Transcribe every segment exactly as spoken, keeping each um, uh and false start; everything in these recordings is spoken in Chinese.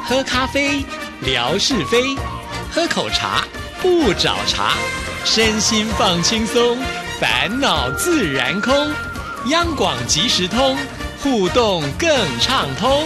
喝咖啡，聊是非；喝口茶，不找茬。身心放轻松，烦恼自然空。央广即时通，互动更畅通。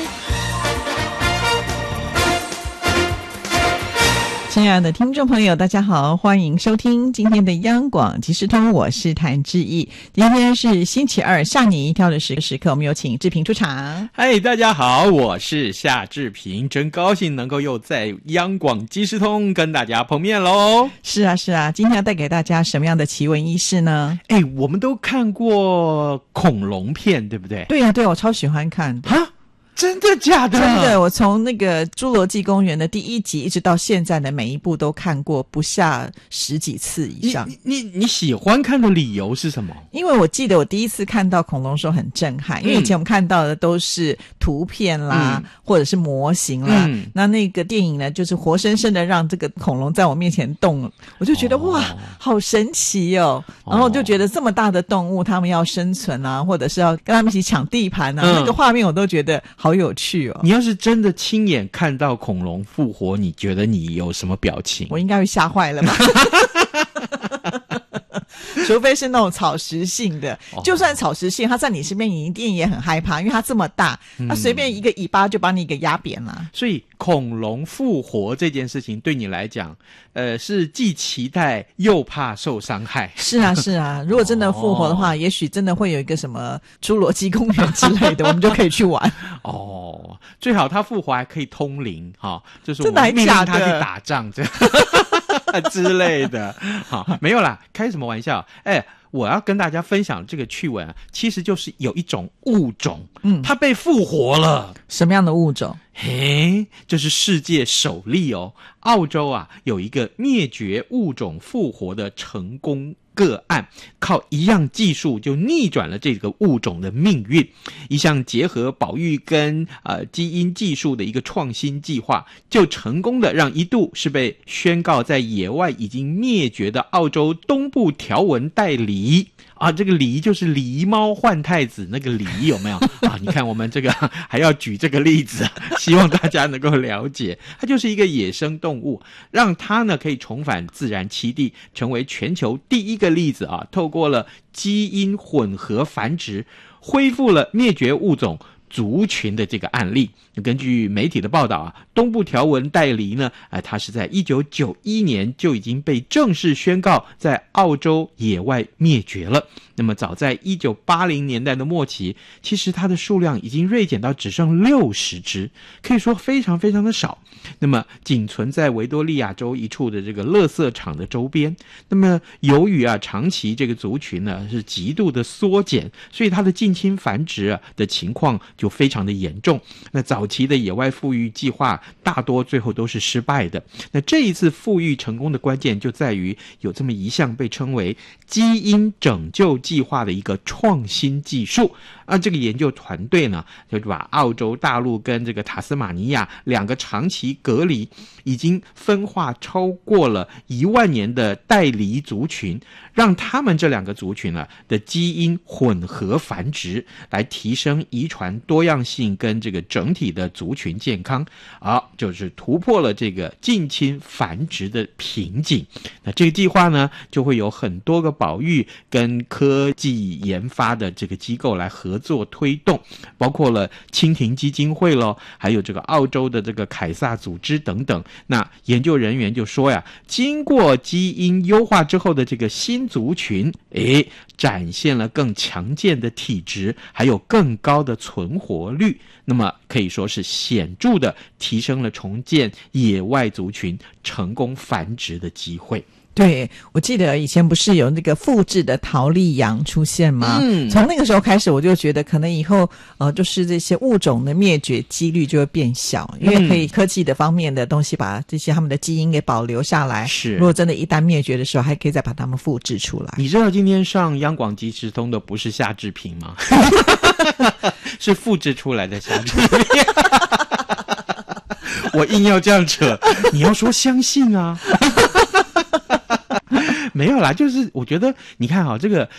亲爱的听众朋友，大家好，欢迎收听今天的央广即时通，我是谭志毅。今天是星期二，吓你一跳的时时刻，我们有请志平出场。 嗨，大家好，我是夏志平，真高兴能够又在央广即时通跟大家碰面咯。 是啊是啊，今天要带给大家什么样的奇闻异事呢？ 哎，我们都看过恐龙片，对不对？ 对啊对啊，我超喜欢看的。 哈？真的假的？ 真的，我从那个侏罗纪公园的第一集一直到现在的每一部都看过不下十几次以上。 你你 你, 你喜欢看的理由是什么？ 因为我记得我第一次看到恐龙的时候很震撼，因为以前我们看到的都是图片啦、嗯、或者是模型啦、嗯、那那个电影呢就是活生生的让这个恐龙在我面前动，我就觉得、哦、哇好神奇哦，然后就觉得这么大的动物他们要生存啊，或者是要跟他们一起抢地盘啊、嗯、那个画面我都觉得好有趣哦。 你要是真的亲眼看到恐龙复活，你觉得你有什么表情？ 我应该会吓坏了吧除非是那种草食性的、哦、就算草食性它在你身边你一定也很害怕，因为它这么大，它随便一个尾巴就把你给压扁了。 所以恐龙复活这件事情对你来讲呃，是既期待又怕受伤害。 是啊是啊，如果真的复活的话、哦、也许真的会有一个什么侏罗纪公园之类的我们就可以去玩哦，最好它复活还可以通灵、哦、就是我们命令它去打仗这样之类的。好，没有啦，开什么玩笑。哎，我要跟大家分享这个趣闻啊，其实就是有一种物种，嗯，它被复活了。 什么样的物种？ 嘿，这是世界首例哦。澳洲啊，有一个灭绝物种复活的成功个案，靠一样技术就逆转了这个物种的命运。一项结合保育跟呃基因技术的一个创新计划，就成功的让一度是被宣告在野外已经灭绝的澳洲东部条纹带狸啊，这个狸就是狸猫换太子那个狸，有没有啊？你看我们这个还要举这个例子，希望大家能够了解，它就是一个野生动物，让它呢可以重返自然栖地，成为全球第一个例子啊，透过了基因混合繁殖，恢复了灭绝物种族群的这个案例。根据媒体的报道啊，东部条纹带狸呢，呃，它是在一九九一年就已经被正式宣告在澳洲野外灭绝了。那么早在一九八零年代的末期，其实它的数量已经锐减到只剩六十只，可以说非常非常的少。那么仅存在维多利亚州一处的这个垃圾场的周边。那么由于啊长期这个族群呢是极度的缩减，所以它的近亲繁殖啊的情况就非常的严重。那早期的野外复育计划大多最后都是失败的。那这一次复育成功的关键就在于有这么一项被称为基因拯救计划的一个创新技术啊。这个研究团队呢就把澳洲大陆跟这个塔斯马尼亚两个长期隔离已经分化超过了一万年的带狸族群，让他们这两个族群呢的基因混合繁殖，来提升遗传多样性跟这个整体的族群健康啊，就是突破了这个近亲繁殖的瓶颈。那这个计划呢就会有很多个保育跟科技研发的这个机构来合作推动，包括了蜻蜓基金会咯，还有这个澳洲的这个凯撒组织等等。那研究人员就说呀，经过基因优化之后的这个新族群，诶，展现了更强健的体质，还有更高的存活率，那么可以说是显著的提升了重建野外族群成功繁殖的机会。 对，我记得以前不是有那个复制的桃莉羊出现吗？嗯，从那个时候开始我就觉得可能以后呃，就是这些物种的灭绝几率就会变小，因为可以科技的方面的东西把这些他们的基因给保留下来，是，如果真的一旦灭绝的时候还可以再把它们复制出来。 你知道今天上央广即时通的不是夏志平吗？是复制出来的夏志平。我硬要这样扯，你要说相信啊。没有啦，就是我觉得你看啊，这个